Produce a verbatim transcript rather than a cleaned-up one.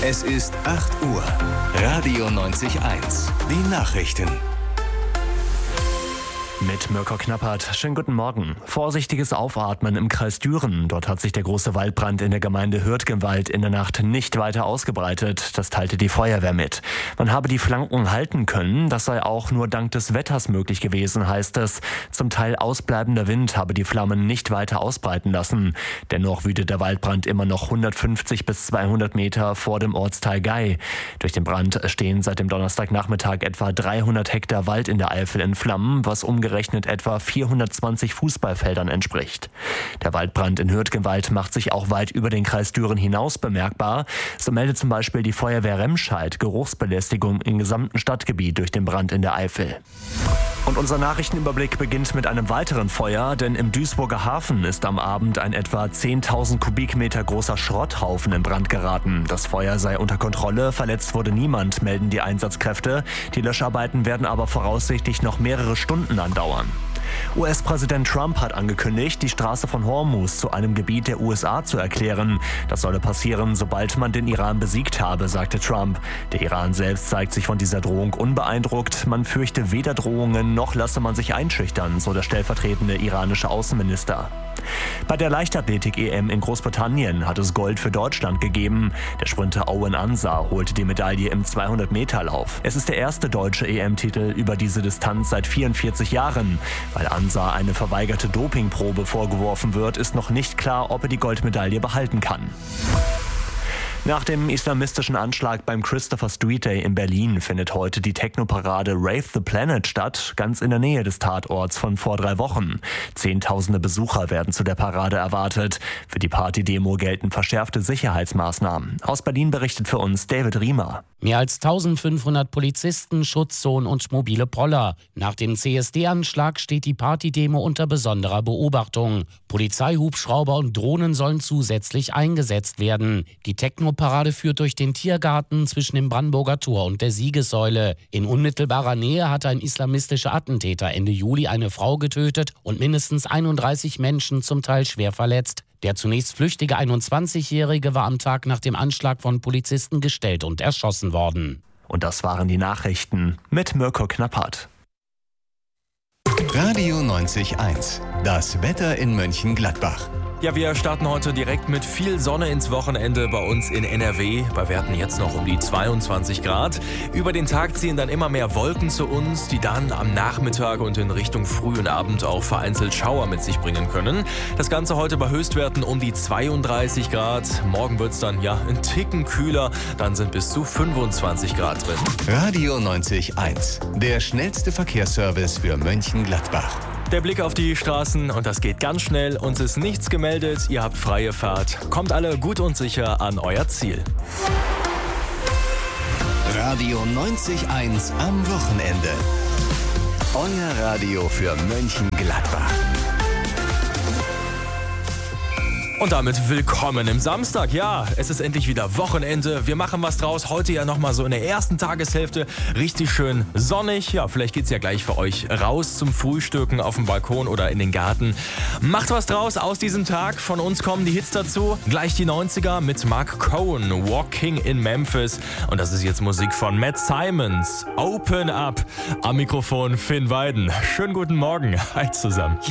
Es ist acht Uhr. Radio neunzig Komma eins. Die Nachrichten. Mit Mirko Knappert. Schönen guten Morgen. Vorsichtiges Aufatmen im Kreis Düren. Dort hat sich der große Waldbrand in der Gemeinde Hürtgenwald in der Nacht nicht weiter ausgebreitet. Das teilte die Feuerwehr mit. Man habe die Flanken halten können. Das sei auch nur dank des Wetters möglich gewesen, heißt es. Zum Teil ausbleibender Wind habe die Flammen nicht weiter ausbreiten lassen. Dennoch wütet der Waldbrand immer noch hundertfünfzig bis zweihundert Meter vor dem Ortsteil Gei. Durch den Brand stehen seit dem Donnerstagnachmittag etwa dreihundert Hektar Wald in der Eifel in Flammen, was umgerechnet gerechnet etwa vierhundertzwanzig Fußballfeldern entspricht. Der Waldbrand in Hürtgenwald macht sich auch weit über den Kreis Düren hinaus bemerkbar. So meldet zum Beispiel die Feuerwehr Remscheid Geruchsbelästigung im gesamten Stadtgebiet durch den Brand in der Eifel. Und unser Nachrichtenüberblick beginnt mit einem weiteren Feuer, denn im Duisburger Hafen ist am Abend ein etwa zehntausend Kubikmeter großer Schrotthaufen in Brand geraten. Das Feuer sei unter Kontrolle, verletzt wurde niemand, melden die Einsatzkräfte. Die Löscharbeiten werden aber voraussichtlich noch mehrere Stunden andauern. U S-Präsident Trump hat angekündigt, die Straße von Hormuz zu einem Gebiet der U S A zu erklären. Das solle passieren, sobald man den Iran besiegt habe, sagte Trump. Der Iran selbst zeigt sich von dieser Drohung unbeeindruckt. Man fürchte weder Drohungen noch lasse man sich einschüchtern, so der stellvertretende iranische Außenminister. Bei der Leichtathletik-E M in Großbritannien hat es Gold für Deutschland gegeben. Der Sprinter Owen Ansah holte die Medaille im zweihundert-Meter-Lauf. Es ist der erste deutsche E M-Titel über diese Distanz seit vierundvierzig Jahren. Weil Ansah eine verweigerte Dopingprobe vorgeworfen wird, ist noch nicht klar, ob er die Goldmedaille behalten kann. Nach dem islamistischen Anschlag beim Christopher Street Day in Berlin findet heute die Techno-Parade Wraith the Planet statt, ganz in der Nähe des Tatorts von vor drei Wochen. Zehntausende Besucher werden zu der Parade erwartet. Für die Partydemo gelten verschärfte Sicherheitsmaßnahmen. Aus Berlin berichtet für uns David Riemer. Mehr als eintausendfünfhundert Polizisten, Schutzzonen und mobile Poller. Nach dem C S D-Anschlag steht die Partydemo unter besonderer Beobachtung. Polizeihubschrauber und Drohnen sollen zusätzlich eingesetzt werden. Die Techno-Parade führt durch den Tiergarten zwischen dem Brandenburger Tor und der Siegessäule. In unmittelbarer Nähe hatte ein islamistischer Attentäter Ende Juli eine Frau getötet und mindestens einunddreißig Menschen zum Teil schwer verletzt. Der zunächst flüchtige einundzwanzigjährige war am Tag nach dem Anschlag von Polizisten gestellt und erschossen worden. Und das waren die Nachrichten mit Mirko Knappert. Radio neunzig Komma eins. Das Wetter in Mönchengladbach. Ja, wir starten heute direkt mit viel Sonne ins Wochenende bei uns in N R W. Bei Werten jetzt noch um die zweiundzwanzig Grad. Über den Tag ziehen dann immer mehr Wolken zu uns, die dann am Nachmittag und in Richtung frühen Abend auch vereinzelt Schauer mit sich bringen können. Das Ganze heute bei Höchstwerten um die zweiunddreißig Grad. Morgen wird es dann ja ein Ticken kühler. Dann sind bis zu fünfundzwanzig Grad drin. Radio neunzig Komma eins. Der schnellste Verkehrsservice für Mönchengladbach. Der Blick auf die Straßen und das geht ganz schnell. Uns ist nichts gemeldet. Ihr habt freie Fahrt. Kommt alle gut und sicher an euer Ziel. Radio neunzig Komma eins am Wochenende. Euer Radio für Mönchengladbach. Und damit willkommen im Samstag. Ja, es ist endlich wieder Wochenende. Wir machen was draus. Heute ja nochmal so in der ersten Tageshälfte richtig schön sonnig. Ja, vielleicht geht's ja gleich für euch raus zum Frühstücken auf dem Balkon oder in den Garten. Macht was draus aus diesem Tag. Von uns kommen die Hits dazu. Gleich die neunziger mit Mark Cohen, Walking in Memphis. Und das ist jetzt Musik von Matt Simons. Open Up. Am Mikrofon Finn Weiden. Schönen guten Morgen. Hi zusammen.